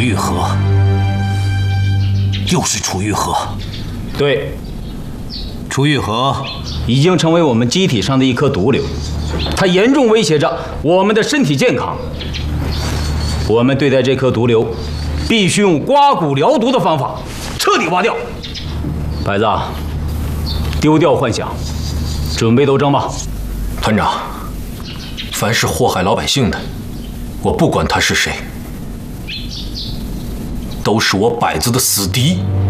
玉和，又是楚玉和。 对， 楚玉和已经成为我们机体上的一颗毒瘤，它严重威胁着我们的身体健康。我们对待这颗毒瘤，必须用刮骨疗毒的方法，彻底挖掉。白子，丢掉幻想，准备斗争吧。 团长，凡是祸害老百姓的，我不管他是谁，都是我摆子的死敌。